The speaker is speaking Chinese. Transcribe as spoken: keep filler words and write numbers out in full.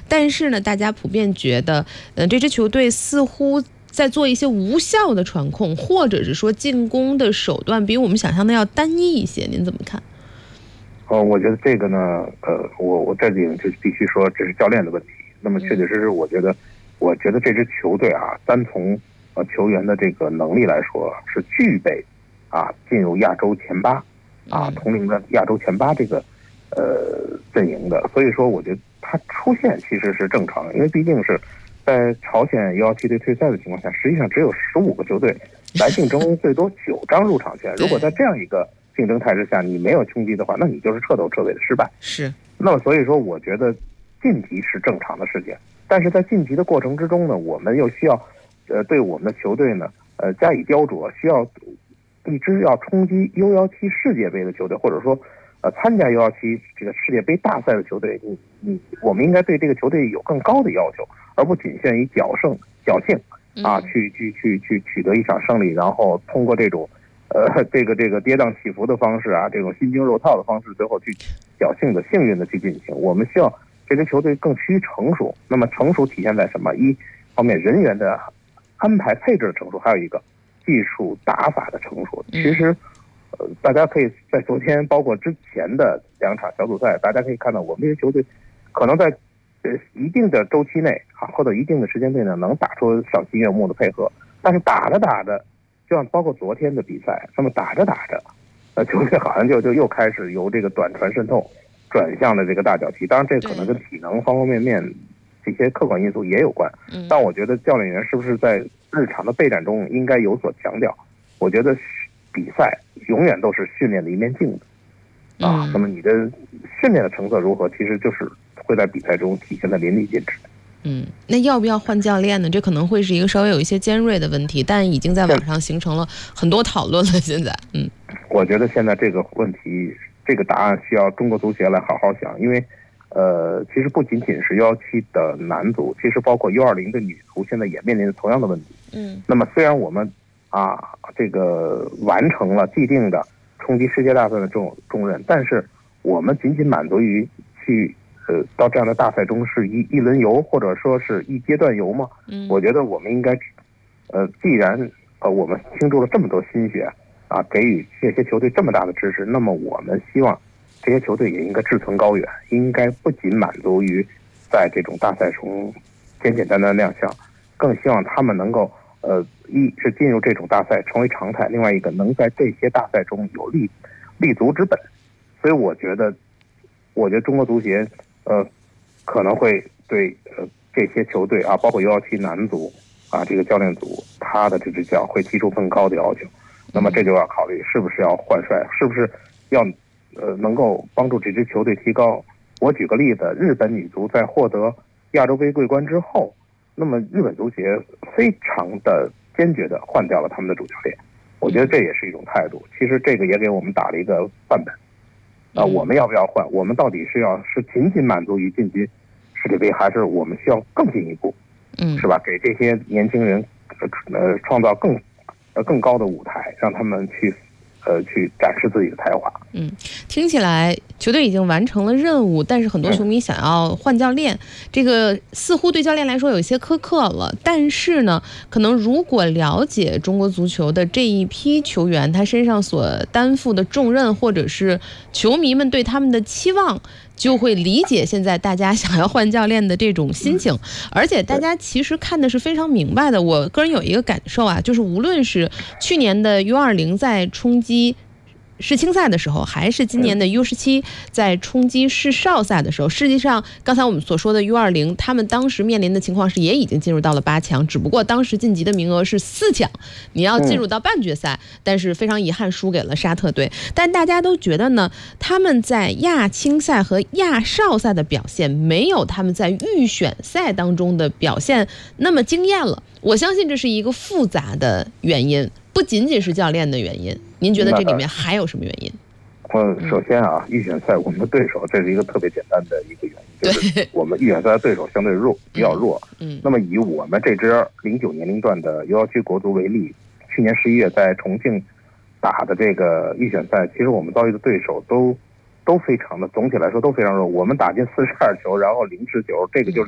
但是呢，大家普遍觉得，呃，这支球队似乎在做一些无效的传控，或者是说进攻的手段比我们想象的要单一一些，您怎么看？ 呃，我觉得这个呢，呃，我我这里就必须说这是教练的问题。那么确确实实，我觉得，我觉得这支球队啊，单从呃球员的这个能力来说，是具备啊进入亚洲前八啊同龄的亚洲前八这个呃阵营的。所以说，我觉得他出现其实是正常的，因为毕竟是在朝鲜幺幺七队退赛的情况下，实际上只有十五个球队来竞争最多九张入场券。如果在这样一个竞争态势下，你没有冲击的话，那你就是彻头彻尾的失败。 是。 那么所以说，我觉得晋级是正常的事情，但是在晋级的过程之中呢，我们又需要，呃，对我们的球队呢，呃，加以雕琢，需要一支要冲击 U 十七世界杯的球队，或者说，呃，参加 U 十七这个世界杯大赛的球队，你你我们应该对这个球队有更高的要求，而不仅限于侥胜侥幸啊，去去去去取得一场胜利，然后通过这种。呃，这个这个跌宕起伏的方式啊，这种心惊肉跳的方式，最后去侥幸的、幸运的去进行。我们需要这支球队更趋于成熟。那么成熟体现在什么？一方面人员的安排配置的成熟，还有一个技术打法的成熟。其实，呃，大家可以在昨天包括之前的两场小组赛，大家可以看到我们这支球队可能在呃一定的周期内啊，或者一定的时间内呢，能打出赏心悦目的配合，但是打着打着。就像包括昨天的比赛，那么打着打着，呃，球队好像就就又开始由这个短传渗透转向了这个大脚踢。当然，这可能跟体能方方面面这些客观因素也有关。但我觉得教练员是不是在日常的备战中应该有所强调？我觉得比赛永远都是训练的一面镜子啊。那么你的训练的成色如何，其实就是会在比赛中体现的淋漓尽致。 嗯，那要不要换教练呢？这可能会是一个稍微有一些尖锐的问题，但已经在网上形成了很多讨论了。现在，嗯， 我觉得现在这个问题，这个答案需要中国足协来好好想，因为，呃，其实不仅仅是幺七的男足，其实包括 U 二零的女足，现在也面临着同样的问题。 嗯， 那么虽然我们啊这个完成了既定的冲击世界大赛的重重任，但是我们仅仅满足于去。呃，到这样的大赛中是一一轮游，或者说是一阶段游吗？嗯，我觉得我们应该，呃，既然呃我们倾注了这么多心血啊，给予这些球队这么大的支持，那么我们希望这些球队也应该志存高远，应该不仅满足于在这种大赛中简简单单亮相，更希望他们能够呃，一是进入这种大赛成为常态，另外一个能在这些大赛中有立立足之本。所以我觉得，我觉得中国足协。呃，可能会对呃这些球队啊，包括 U 十七男足啊，这个教练组他的这支教会提出更高的要求。那么这就要考虑是不是要换帅，是不是要呃能够帮助这支球队提高。我举个例子，日本女足在获得亚洲杯桂冠之后，那么日本足协非常的坚决的换掉了他们的主教练。我觉得这也是一种态度。其实这个也给我们打了一个范本。啊，我们要不要换？我们到底是要是仅仅满足于晋级世界杯，还是我们需要更进一步？嗯，是吧？给这些年轻人呃创造更呃更高的舞台，让他们去呃去展示自己的才华。 嗯，听起来球队已经完成了任务，但是很多球迷想要换教练，嗯、这个似乎对教练来说有一些苛刻了。但是呢，可能如果了解中国足球的这一批球员，他身上所担负的重任，或者是球迷们对他们的期望，就会理解现在大家想要换教练的这种心情。而且大家其实看的是非常明白的。我个人有一个感受啊，就是无论是去年的 U 二零在冲击世青赛的时候，还是今年的 U 十七在冲击世少赛的时候，实际上刚才我们所说的 U 二零，他们当时面临的情况是也已经进入到了八强，只不过当时晋级的名额是四强，你要进入到半决赛，但是非常遗憾输给了沙特队。但大家都觉得呢，他们在亚青赛和亚少赛的表现没有他们在预选赛当中的表现那么惊艳了。我相信这是一个复杂的原因，不仅仅是教练的原因。您觉得这里面还有什么原因？ 呃，首先啊，预选赛我们的对手，这是一个特别简单的一个原因，就是我们预选赛的对手相对弱，比较弱。嗯，那么以我们这支零九年龄段的 U 十七国足为例，去年十一月在重庆打的这个预选赛，其实我们遭遇的对手都都非常的，总体来说都非常弱。我们打进四十二球，然后零失球，这个就是。